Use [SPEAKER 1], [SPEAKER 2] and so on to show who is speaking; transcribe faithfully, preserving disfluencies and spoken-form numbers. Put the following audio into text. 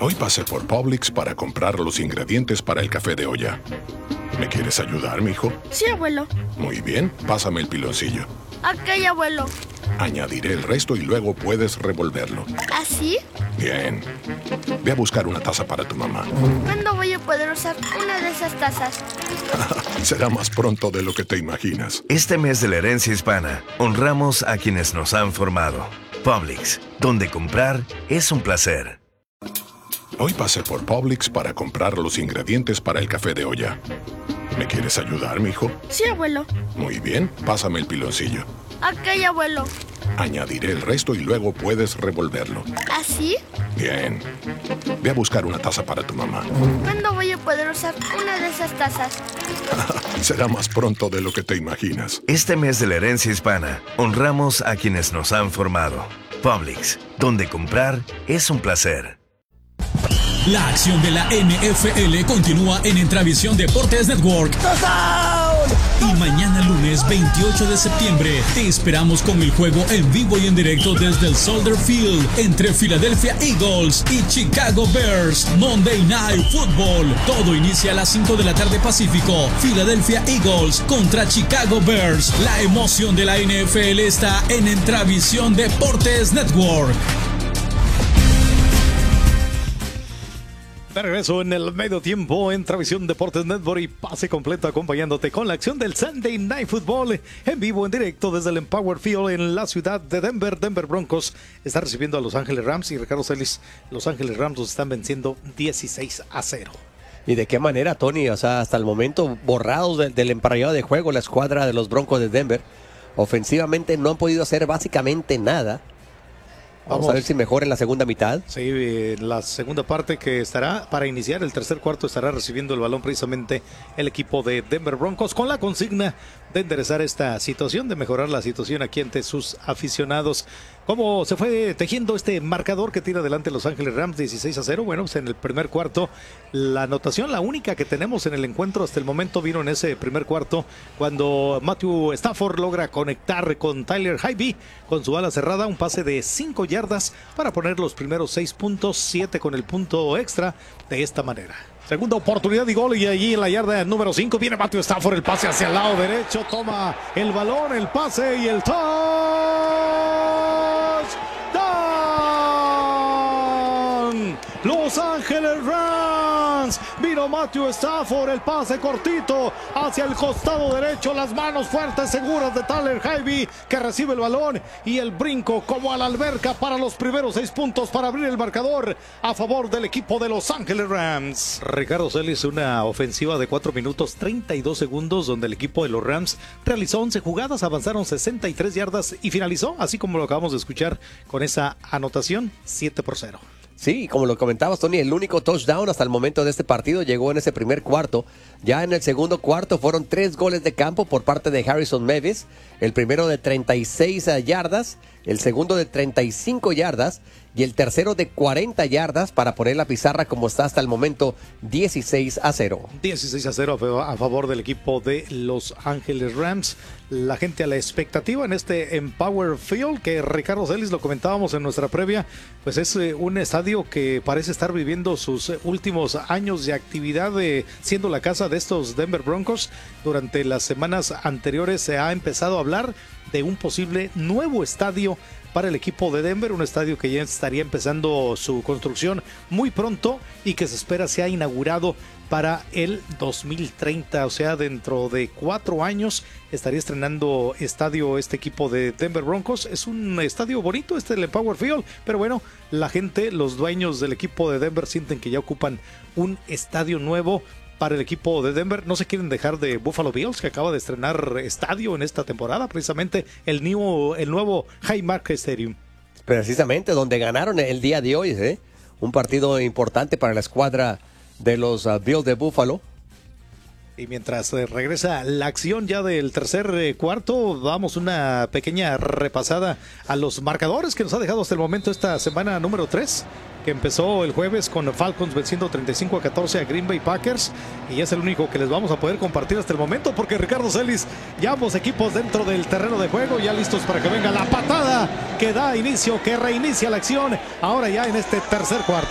[SPEAKER 1] Hoy pasé por Publix para comprar los ingredientes para el café de olla. ¿Me quieres ayudar, mijo?
[SPEAKER 2] Sí, abuelo.
[SPEAKER 1] Muy bien, pásame el piloncillo.
[SPEAKER 2] Ok, abuelo.
[SPEAKER 1] Añadiré el resto y luego puedes revolverlo.
[SPEAKER 2] ¿Así?
[SPEAKER 1] Bien. Ve a buscar una taza para tu mamá.
[SPEAKER 2] ¿Cuándo voy a poder usar una de esas tazas?
[SPEAKER 1] Será más pronto de lo que te imaginas.
[SPEAKER 3] Este mes de la herencia hispana, honramos a quienes nos han formado. Publix, donde comprar es un placer.
[SPEAKER 1] Hoy pasé por Publix para comprar los ingredientes para el café de olla. ¿Me quieres ayudar, mijo?
[SPEAKER 2] Sí, abuelo.
[SPEAKER 1] Muy bien, pásame el piloncillo.
[SPEAKER 2] Ok, abuelo.
[SPEAKER 1] Añadiré el resto y luego puedes revolverlo.
[SPEAKER 2] ¿Así?
[SPEAKER 1] Bien. Ve a buscar una taza para tu mamá.
[SPEAKER 2] ¿Cuándo voy a poder usar una de esas tazas?
[SPEAKER 1] Será más pronto de lo que te imaginas.
[SPEAKER 3] Este mes de la herencia hispana, honramos a quienes nos han formado. Publix, donde comprar es un placer.
[SPEAKER 4] La acción de la N F L continúa en Entravisión Deportes Network. Y mañana lunes veintiocho de septiembre te esperamos con el juego en vivo y en directo desde el Soldier Field entre Philadelphia Eagles y Chicago Bears. Monday Night Football. Todo inicia a las cinco de la tarde Pacífico. Philadelphia Eagles contra Chicago Bears. La emoción de la N F L está en Entravisión Deportes Network. De regreso en el medio tiempo en Travisión Deportes Network y pase completo acompañándote con la acción del Sunday Night Football en vivo, en directo desde el Empower Field en la ciudad de Denver. Denver Broncos está recibiendo a Los Ángeles Rams y Ricardo Celis, Los Ángeles Rams los están venciendo dieciséis a cero.
[SPEAKER 5] ¿Y de qué manera, Tony? O sea, hasta el momento borrados del, del emparrillado de juego la escuadra de los Broncos de Denver. Ofensivamente no han podido hacer básicamente nada. Vamos, Vamos a ver si mejora en la segunda mitad.
[SPEAKER 4] Sí, en la segunda parte que estará para iniciar el tercer cuarto estará recibiendo el balón precisamente el equipo de Denver Broncos con la consigna de enderezar esta situación, de mejorar la situación aquí ante sus aficionados. ¿Cómo se fue tejiendo este marcador que tira adelante Los Ángeles Rams dieciséis a cero? Bueno, pues en el primer cuarto, la anotación, la única que tenemos en el encuentro hasta el momento, vino en ese primer cuarto cuando Matthew Stafford logra conectar con Tyler Higbee con su ala cerrada, un pase de cinco yardas para poner los primeros seis puntos, siete con el punto extra de esta manera. Segunda oportunidad y gol, y allí en la yarda número cinco viene Matthew Stafford, el pase hacia el lado derecho, toma el balón, el pase y el touchdown. Los Ángeles Rams, vino Matthew Stafford, el pase cortito hacia el costado derecho, las manos fuertes, seguras de Tyler Higbee que recibe el balón y el brinco como a la alberca para los primeros seis puntos para abrir el marcador a favor del equipo de Los Ángeles Rams. Ricardo Celis, una ofensiva de cuatro minutos treinta y dos segundos donde el equipo de los Rams realizó once jugadas, avanzaron sesenta y tres yardas y finalizó, así como lo acabamos de escuchar, con esa anotación, siete por cero.
[SPEAKER 5] Sí, como lo comentabas, Tony, el único touchdown hasta el momento de este partido llegó en ese primer cuarto. Ya en el segundo cuarto fueron tres goles de campo por parte de Harrison Mevis. El primero de treinta y seis yardas, el segundo de treinta y cinco yardas y el tercero de cuarenta yardas para poner la pizarra como está hasta el momento, dieciséis a cero.
[SPEAKER 4] dieciséis a cero a favor del equipo de Los Ángeles Rams. La gente a la expectativa en este Empower Field, que Ricardo Celis, lo comentábamos en nuestra previa, pues es un estadio que parece estar viviendo sus últimos años de actividad, de, siendo la casa de estos Denver Broncos. Durante las semanas anteriores se ha empezado a hablar de un posible nuevo estadio para el equipo de Denver, un estadio que ya estaría empezando su construcción muy pronto y que se espera sea inaugurado para el dos mil treinta, o sea, dentro de cuatro años estaría estrenando estadio este equipo de Denver Broncos. Es un estadio bonito este del Empower Field, pero bueno, la gente, los dueños del equipo de Denver sienten que ya ocupan un estadio nuevo para el equipo de Denver. No se quieren dejar de Buffalo Bills, que acaba de estrenar estadio en esta temporada, precisamente el, new, el nuevo Highmark Stadium.
[SPEAKER 5] Precisamente donde ganaron el día de hoy, ¿eh? Un partido importante para la escuadra de los uh, Bills de Buffalo.
[SPEAKER 4] Y mientras eh, regresa la acción ya del tercer eh, cuarto, damos una pequeña repasada a los marcadores que nos ha dejado hasta el momento esta semana número tres, que empezó el jueves con Falcons venciendo treinta y cinco a catorce a Green Bay Packers, y es el único que les vamos a poder compartir hasta el momento, porque Ricardo Celis, ya ambos equipos dentro del terreno de juego, ya listos para que venga la patada que da inicio, que reinicia la acción, ahora ya en este tercer cuarto.